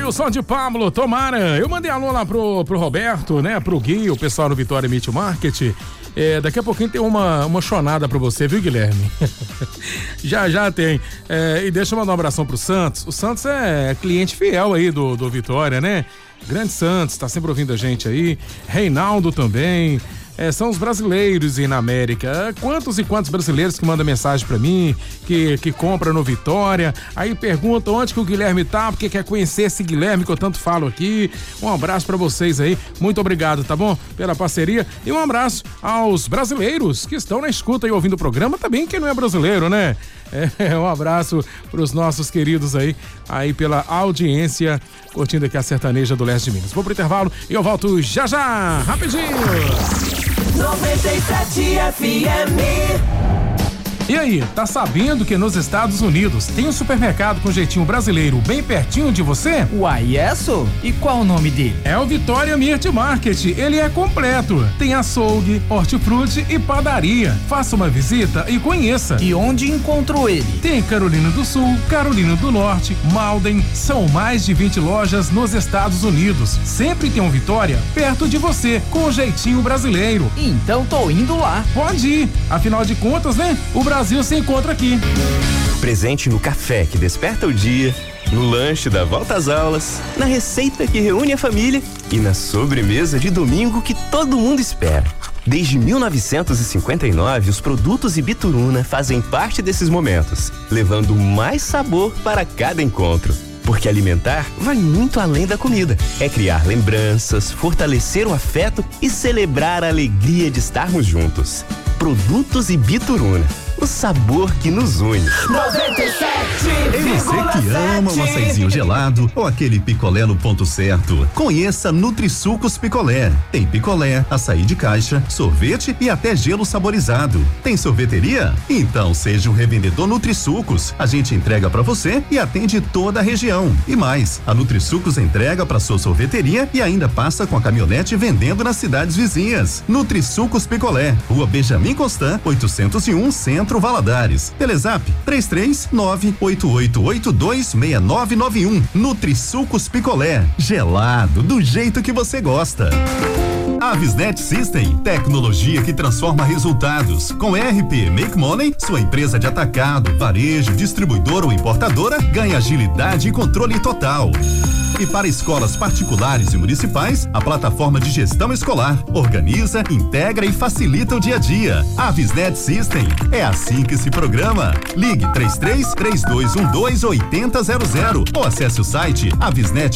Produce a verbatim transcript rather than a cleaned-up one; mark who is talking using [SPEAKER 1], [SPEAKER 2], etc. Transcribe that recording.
[SPEAKER 1] aí o som de Pablo, tomara. Eu mandei alô lá pro, pro Roberto, né? Pro Gui, o pessoal no Vitória Meat Market. É, daqui a pouquinho tem uma, uma chonada pra você, viu, Guilherme? já, já tem. É, e deixa eu mandar um abração pro Santos. O Santos é cliente fiel aí do, do Vitória, né? Grande Santos, tá sempre ouvindo a gente aí. Reinaldo também. É, são os brasileiros aí na América. Quantos e quantos brasileiros que mandam mensagem pra mim, que, que compra no Vitória, aí perguntam onde que o Guilherme tá, porque quer conhecer esse Guilherme que eu tanto falo aqui. Um abraço pra vocês aí, muito obrigado, tá bom? Pela parceria, e um abraço aos brasileiros que estão na escuta e ouvindo o programa, também quem não é brasileiro, né? É, um abraço pros nossos queridos aí, aí pela audiência, curtindo aqui a sertaneja do Leste de Minas. Vou pro intervalo e eu volto já já, rapidinho.
[SPEAKER 2] noventa e sete F M.
[SPEAKER 1] E aí, tá sabendo que nos Estados Unidos tem um supermercado com jeitinho brasileiro bem pertinho de você?
[SPEAKER 3] Uai, é isso? E qual o nome dele?
[SPEAKER 1] É o Vitória Meat Market, ele é completo. Tem açougue, hortifruti e padaria. Faça uma visita e conheça.
[SPEAKER 3] E onde encontro ele?
[SPEAKER 1] Tem Carolina do Sul, Carolina do Norte, Malden, são mais de vinte lojas nos Estados Unidos. Sempre tem um Vitória perto de você, com jeitinho brasileiro.
[SPEAKER 3] Então tô indo lá.
[SPEAKER 1] Pode ir, afinal de contas, né? O Brasil se encontra aqui.
[SPEAKER 4] Presente no café que desperta o dia, no lanche da volta às aulas, na receita que reúne a família e na sobremesa de domingo que todo mundo espera. Desde mil novecentos e cinquenta e nove, os produtos Ibituruna fazem parte desses momentos, levando mais sabor para cada encontro. Porque alimentar vai muito além da comida. É criar lembranças, fortalecer o afeto e celebrar a alegria de estarmos juntos. Produtos Ibituruna, o sabor que nos une.
[SPEAKER 2] noventa e sete
[SPEAKER 5] É você que ama um açaizinho gelado ou aquele picolé no ponto certo. Conheça Nutrisucos Picolé. Tem picolé, açaí de caixa, sorvete e até gelo saborizado. Tem sorveteria? Então seja um revendedor Nutrisucos. A gente entrega pra você e atende toda a região. E mais, a Nutrisucos entrega pra sua sorveteria e ainda passa com a caminhonete vendendo nas cidades vizinhas. Nutrisucos Picolé, Rua Benjamin Constant, oitocentos e um, Centro Valadares. Telezap três três nove oito oito oito dois seis nove nove um. Nutrisucos Picolé, gelado do jeito que você gosta. Avisnet System, tecnologia que transforma resultados. Com R P Make Money, sua empresa de atacado, varejo, distribuidora ou importadora ganha agilidade e controle total. E para escolas particulares e municipais, a plataforma de gestão escolar organiza, integra e facilita o dia a dia. Avisnet System, é assim que se programa. Ligue três três três dois um dois oito zero zero ou acesse o site avisnet